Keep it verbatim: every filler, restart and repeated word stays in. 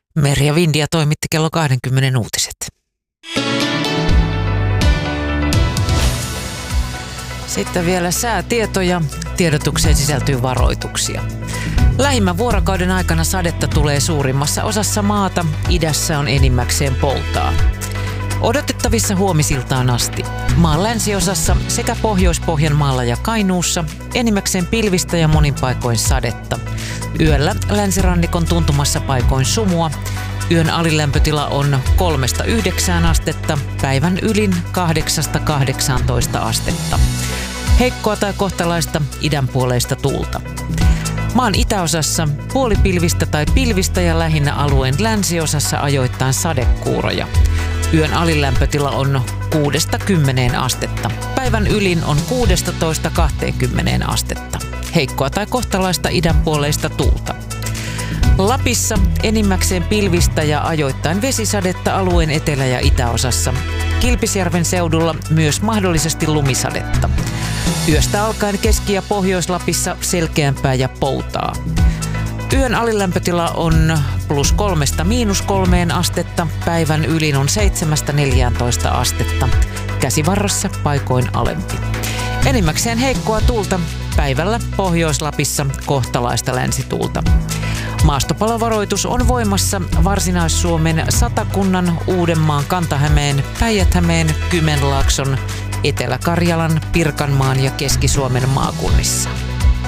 Merja Vindia toimitti kello kaksikymmentä uutiset. Sitten vielä säätietoja. Tiedotukseen sisältyy varoituksia. Lähimmän vuorokauden aikana sadetta tulee suurimmassa osassa maata. Idässä on enimmäkseen poutaa. Odotettavissa huomisiltaan asti. Maan länsiosassa sekä Pohjois-Pohjanmaalla ja Kainuussa enimmäkseen pilvistä ja monin paikoin sadetta. Yöllä länsirannikon tuntumassa paikoin sumua. Yön alilämpötila on kolmesta yhdeksään astetta, päivän ylin kahdeksasta kahdeksaantoista astetta. Heikkoa tai kohtalaista idänpuoleista tuulta. Maan itäosassa puolipilvistä tai pilvistä ja lähinnä alueen länsiosassa ajoittain sadekuuroja. Yön alilämpötila on kuudesta kymmeneen astetta. Päivän ylin on kuudestatoista kahteenkymmeneen astetta. Heikkoa tai kohtalaista idänpuoleista tuulta. Lapissa enimmäkseen pilvistä ja ajoittain vesisadetta alueen etelä- ja itäosassa. Kilpisjärven seudulla myös mahdollisesti lumisadetta. Yöstä alkaen Keski- ja Pohjois-Lapissa selkeämpää ja poutaa. Yön alilämpötila on plus kolmesta miinus kolmeen astetta, päivän ylin on seitsemästä neljääntoista astetta, käsivarressa paikoin alempi. Enimmäkseen heikkoa tuulta, päivällä Pohjois-Lapissa kohtalaista länsituulta. Maastopalovaroitus on voimassa Varsinais-Suomen, Satakunnan, Uudenmaan, Kanta-Hämeen, Päijät-Hämeen, Kymenlaakson, Etelä-Karjalan, Pirkanmaan ja Keski-Suomen maakunnissa.